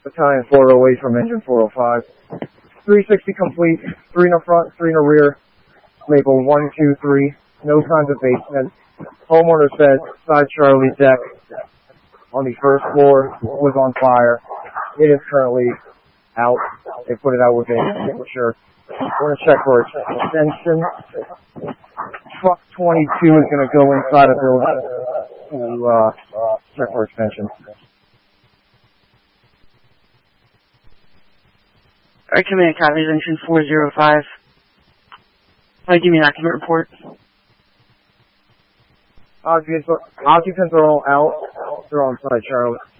Battalion 408 from engine 405. 360 complete, 3 in the front, 3 in the rear. Label 1, 2, 3. No signs of basement. Homeowner said side Charlie deck on the first floor was on fire. It is currently out. They put it out with an extinguisher. We're going to check for extension. Truck 22 is going to go inside a building to check for extension. Alright, Command copies, engine 405. Give me an occupant report. Occupants are all out. They're on site, Charlie.